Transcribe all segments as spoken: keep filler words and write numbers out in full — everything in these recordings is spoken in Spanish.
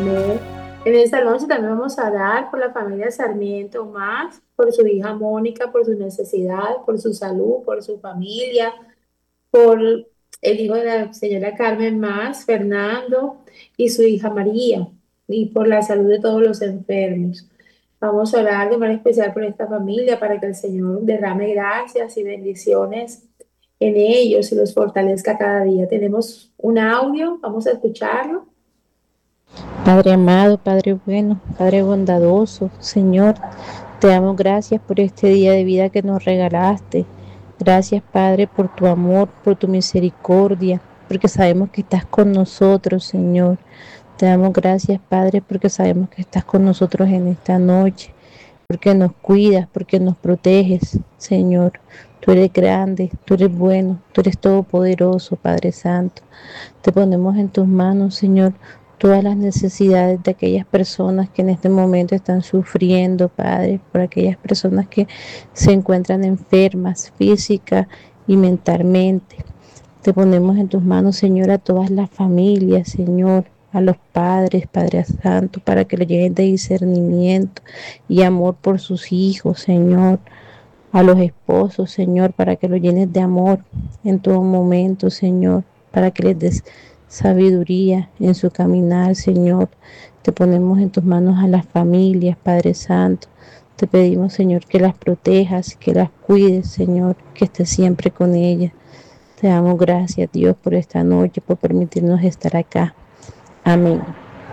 Amén. En esta noche también vamos a orar por la familia Sarmiento más, por su hija Mónica, por su necesidad, por su salud, por su familia, por el hijo de la señora Carmen más, Fernando, y su hija María, y por la salud de todos los enfermos. Vamos a orar de manera especial por esta familia para que el Señor derrame gracias y bendiciones en ellos y los fortalezca cada día. Tenemos un audio, vamos a escucharlo. Padre amado, Padre bueno, Padre bondadoso, Señor, te damos gracias por este día de vida que nos regalaste. Gracias, Padre, por tu amor, por tu misericordia, porque sabemos que estás con nosotros, Señor. Te damos gracias, Padre, porque sabemos que estás con nosotros en esta noche, porque nos cuidas, porque nos proteges, Señor. Tú eres grande, tú eres bueno, tú eres todopoderoso, Padre Santo. Te ponemos en tus manos, Señor, todas las necesidades de aquellas personas que en este momento están sufriendo, Padre, por aquellas personas que se encuentran enfermas física y mentalmente. Te ponemos en tus manos, Señor, a todas las familias, Señor, a los padres, Padre Santo, para que le llenen de discernimiento y amor por sus hijos, Señor. A los esposos, Señor, para que los llenes de amor en todo momento, Señor, para que les des sabiduría en su caminar, Señor. Te ponemos en tus manos a las familias, Padre Santo. Te pedimos, Señor, que las protejas, que las cuides, Señor, que estés siempre con ellas. Te damos gracias, Dios, por esta noche, por permitirnos estar acá. Amén.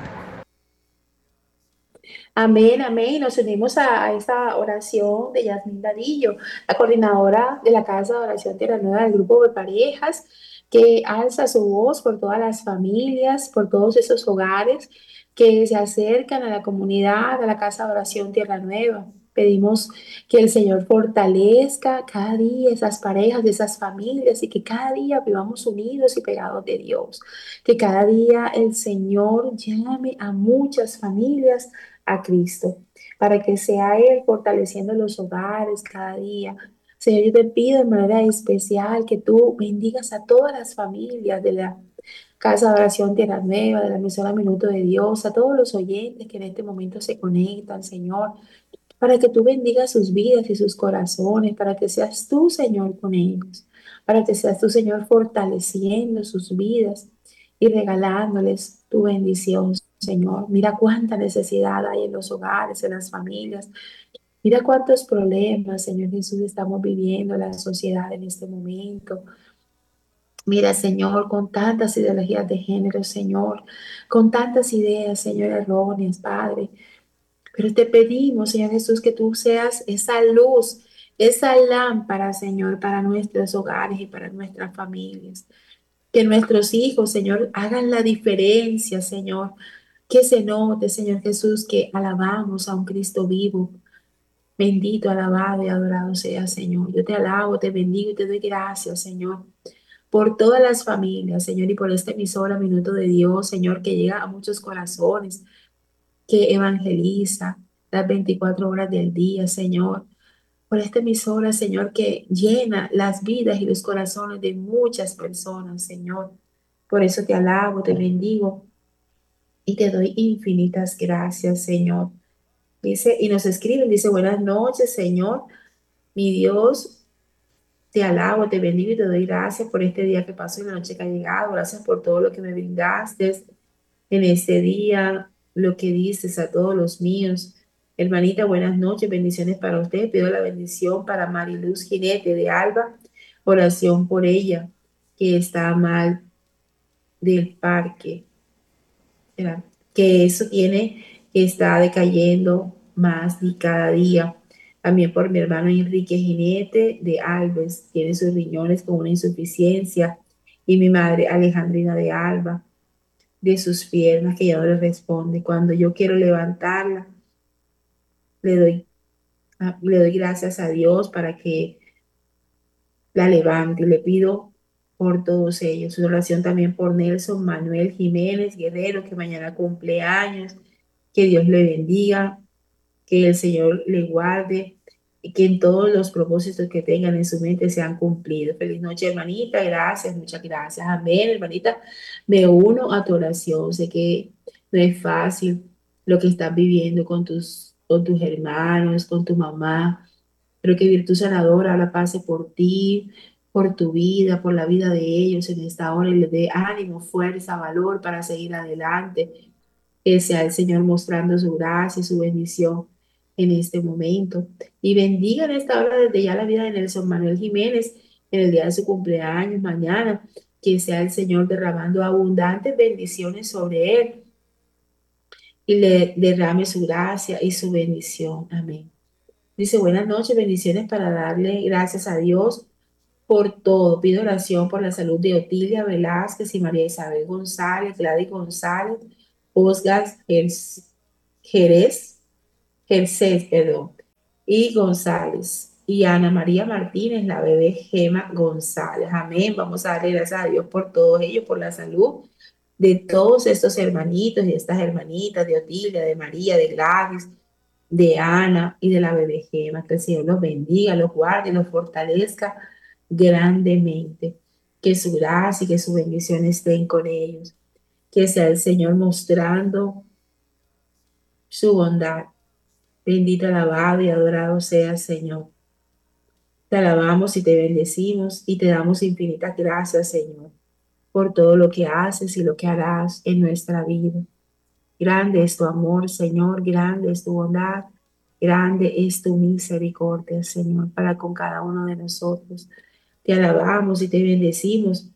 Amén, amén. Y nos unimos a, a esta oración de Yasmín Vadillo, la coordinadora de la Casa de Oración Tierra Nueva del grupo de parejas, que alza su voz por todas las familias, por todos esos hogares que se acercan a la comunidad, a la Casa de Oración Tierra Nueva. Pedimos que el Señor fortalezca cada día esas parejas, esas familias y que cada día vivamos unidos y pegados de Dios. Que cada día el Señor llame a muchas familias a Cristo, para que sea Él fortaleciendo los hogares cada día. Señor, yo te pido de manera especial que tú bendigas a todas las familias de la Casa de Oración Tierra Nueva, de la emisora Minuto de Dios, a todos los oyentes que en este momento se conectan, Señor, para que tú bendigas sus vidas y sus corazones, para que seas tú, Señor, con ellos, para que seas tú, Señor, fortaleciendo sus vidas y regalándoles tu bendición, Señor. Mira cuánta necesidad hay en los hogares, en las familias. Mira cuántos problemas, Señor Jesús, estamos viviendo en la sociedad en este momento. Mira, Señor, con tantas ideologías de género, Señor, con tantas ideas, Señor, erróneas, Padre. Pero te pedimos, Señor Jesús, que tú seas esa luz, esa lámpara, Señor, para nuestros hogares y para nuestras familias. Que nuestros hijos, Señor, hagan la diferencia, Señor. Que se note, Señor Jesús, que alabamos a un Cristo vivo. Bendito, alabado y adorado sea, Señor. Yo te alabo, te bendigo y te doy gracias, Señor, por todas las familias, Señor, y por esta emisora Minuto de Dios, Señor, que llega a muchos corazones, que evangeliza las veinticuatro horas del día, Señor. Por esta emisora, Señor, que llena las vidas y los corazones de muchas personas, Señor. Por eso te alabo, te bendigo y te doy infinitas gracias, Señor. Dice, y nos escriben, dice, buenas noches, Señor, mi Dios, te alabo, te bendigo y te doy gracias por este día que pasó y la noche que ha llegado. Gracias por todo lo que me brindaste en este día, lo que dices a todos los míos. Hermanita, buenas noches, bendiciones para usted. Pido la bendición para Mariluz Jinete de Alba, oración por ella, que está mal del parque, ¿verdad? Que eso tiene, que está decayendo más y cada día. También por mi hermano Enrique Jinete de Alves, tiene sus riñones con una insuficiencia. Y mi madre Alejandrina de Alba, de sus piernas, que ya no le responde. Cuando yo quiero levantarla, le doy, ah, le doy gracias a Dios para que la levante. Le pido por todos ellos. Una oración también por Nelson Manuel Jiménez Guerrero, que mañana cumple años. Que Dios le bendiga, que el Señor le guarde y que en todos los propósitos que tengan en su mente sean cumplidos. Feliz noche, hermanita. Gracias, muchas gracias. Amén, hermanita. Me uno a tu oración. Sé que No es fácil lo que estás viviendo con tus, con tus hermanos, con tu mamá, pero que Virtud Sanadora ahora pase por ti, por tu vida, por la vida de ellos en esta hora y les dé ánimo, fuerza, valor para seguir adelante. Que sea el Señor mostrando su gracia y su bendición en este momento. Y bendiga en esta hora desde ya la vida de Nelson Manuel Jiménez en el día de su cumpleaños, mañana. Que sea el Señor derramando abundantes bendiciones sobre él y le derrame su gracia y su bendición. Amén. Dice, buenas noches, bendiciones para darle gracias a Dios por todo. Pido oración por la salud de Otilia Velázquez y María Isabel González, Gladys González, Oscar Jerez, Jerez, perdón, y González. Y Ana María Martínez, la bebé Gema González. Amén. Vamos a darle gracias a Dios por todo ello, por la salud de todos estos hermanitos y estas hermanitas, de Otilia, de María, de Gladys, de Ana y de la bebé Gema. Que el Señor los bendiga, los guarde, los fortalezca grandemente. Que su gracia y que su bendición estén con ellos. Que sea el Señor mostrando su bondad. Bendito, alabado y adorado sea el Señor. Te alabamos y te bendecimos y te damos infinitas gracias, Señor, por todo lo que haces y lo que harás en nuestra vida. Grande es tu amor, Señor, grande es tu bondad, grande es tu misericordia, Señor, para con cada uno de nosotros. Te alabamos y te bendecimos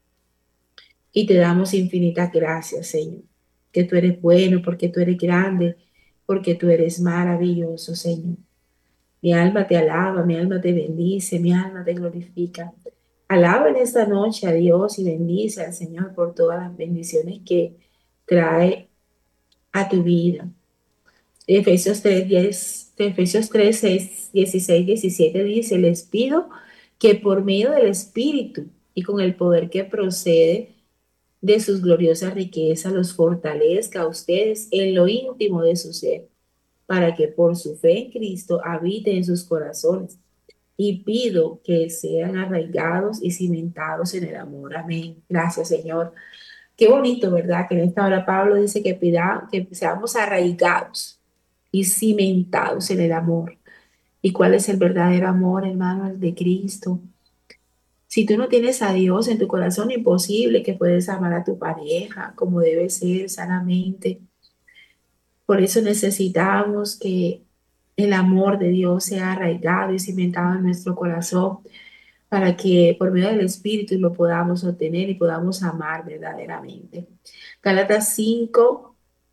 y te damos infinitas gracias, Señor, que tú eres bueno, porque tú eres grande, porque tú eres maravilloso, Señor. Mi alma te alaba, mi alma te bendice, mi alma te glorifica. Alaba en esta noche a Dios y bendice al Señor por todas las bendiciones que trae a tu vida. Efesios tres, diez, Efesios tres, seis, dieciséis, diecisiete dice, les pido que por medio del Espíritu y con el poder que procede de sus gloriosas riquezas los fortalezca a ustedes en lo íntimo de su ser, para que por su fe en Cristo habite en sus corazones. Y pido que sean arraigados y cimentados en el amor. Amén. Gracias, Señor. Qué bonito, ¿verdad? Que en esta hora Pablo dice que pida, que seamos arraigados y cimentados en el amor. ¿Y cuál es el verdadero amor, hermano? El de Cristo. Si tú no tienes a Dios en tu corazón, imposible que puedes amar a tu pareja como debe ser, sanamente. Por eso necesitamos que el amor de Dios sea arraigado y cimentado en nuestro corazón para que por medio del Espíritu lo podamos obtener y podamos amar verdaderamente. Gálatas cinco,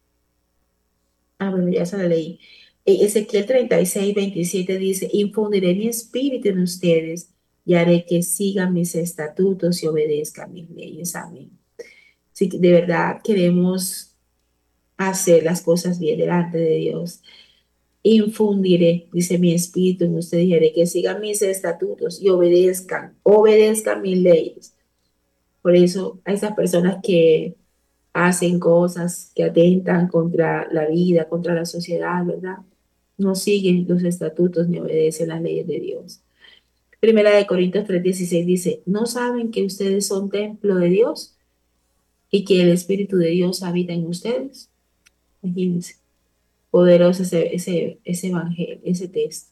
ah, bueno, ya se la leí. E- Ezequiel treinta y seis veintisiete dice, infundiré mi espíritu en ustedes y haré que sigan mis estatutos y obedezcan mis leyes. Amén. Si de verdad queremos hacer las cosas bien delante de Dios, infundiré, dice mi espíritu en ustedes y haré que sigan mis estatutos y obedezcan, obedezcan mis leyes. Por eso a esas personas que hacen cosas que atentan contra la vida, contra la sociedad, ¿verdad? No siguen los estatutos ni obedecen las leyes de Dios. Primera de Corintios tres dieciséis dice, ¿no saben que ustedes son templo de Dios y que el Espíritu de Dios habita en ustedes? Imagínense, poderoso ese, ese, ese evangelio, ese texto.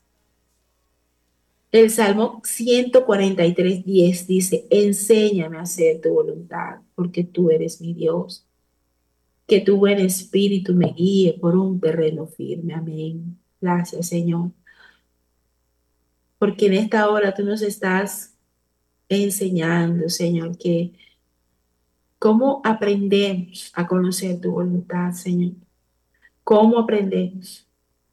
El Salmo ciento cuarenta y tres diez dice, enséñame a hacer tu voluntad, porque tú eres mi Dios. Que tu buen espíritu me guíe por un terreno firme. Amén. Gracias, Señor. Porque en esta hora tú nos estás enseñando, Señor, que cómo aprendemos a conocer tu voluntad, Señor. ¿Cómo aprendemos?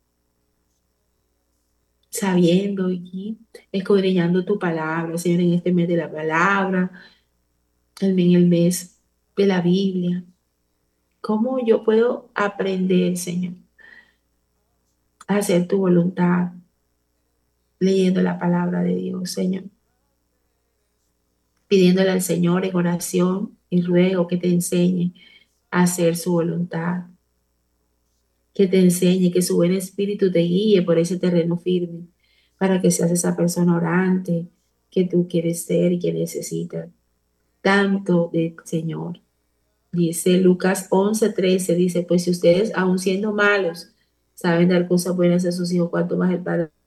Sabiendo y escudriñando tu palabra, Señor, en este mes de la palabra, en el mes de la Biblia. ¿Cómo yo puedo aprender, Señor, a hacer tu voluntad leyendo la palabra de Dios, Señor? Pidiéndole al Señor en oración y ruego que te enseñe a hacer su voluntad, que te enseñe, que su buen espíritu te guíe por ese terreno firme, para que seas esa persona orante que tú quieres ser y que necesitas tanto del Señor. Dice Lucas once trece dice, pues si ustedes, aun siendo malos, saben dar cosas buenas a sus hijos, cuanto más el Padre